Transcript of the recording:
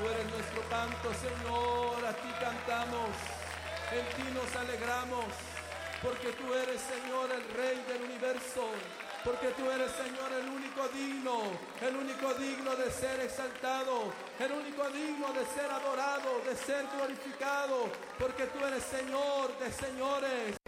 Tú eres nuestro canto, Señor, a ti cantamos, en ti nos alegramos, porque tú eres, Señor, el Rey del universo, porque tú eres, Señor, el único digno de ser exaltado, el único digno de ser adorado, de ser glorificado, porque tú eres Señor de señores.